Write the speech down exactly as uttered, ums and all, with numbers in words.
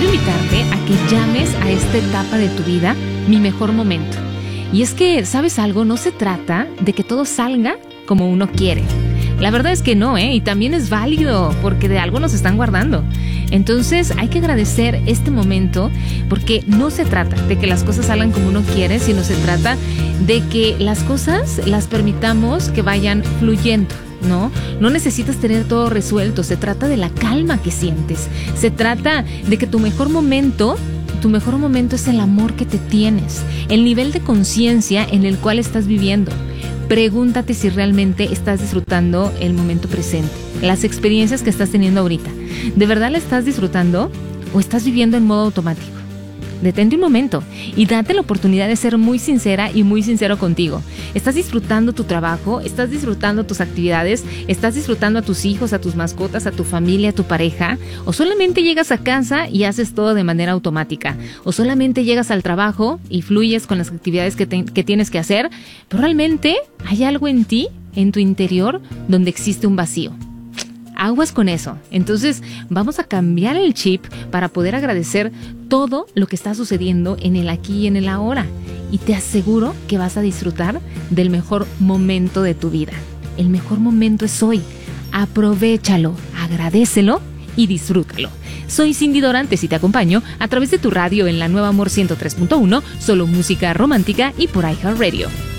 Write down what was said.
quiero invitarte a que llames a esta etapa de tu vida mi mejor momento. Y es que, ¿sabes algo? No se trata de que todo salga como uno quiere. La verdad es que no, ¿eh? Y también es válido, porque de algo nos están guardando. Entonces hay que agradecer este momento, porque no se trata de que las cosas salgan como uno quiere, sino se trata de que las cosas las permitamos que vayan fluyendo, ¿no? No necesitas tener todo resuelto, se trata de la calma que sientes. Se trata de que tu mejor momento, tu mejor momento es el amor que te tienes, el nivel de conciencia en el cual estás viviendo. Pregúntate si realmente estás disfrutando el momento presente, las experiencias que estás teniendo ahorita. ¿De verdad la estás disfrutando o estás viviendo en modo automático? Detente un momento y date la oportunidad de ser muy sincera y muy sincero contigo. ¿Estás disfrutando tu trabajo? ¿Estás disfrutando tus actividades? ¿Estás disfrutando a tus hijos, a tus mascotas, a tu familia, a tu pareja? ¿O solamente llegas a casa y haces todo de manera automática? ¿O solamente llegas al trabajo y fluyes con las actividades que, te, que tienes que hacer? Pero realmente hay algo en ti, en tu interior, donde existe un vacío. Aguas con eso. Entonces vamos a cambiar el chip para poder agradecer todo lo que está sucediendo en el aquí y en el ahora. Y te aseguro que vas a disfrutar del mejor momento de tu vida. El mejor momento es hoy. Aprovéchalo, agradécelo y disfrútalo. Soy Cindy Dorantes y te acompaño a través de tu radio en la Nueva Amor ciento tres punto uno, solo música romántica y por iHeartRadio.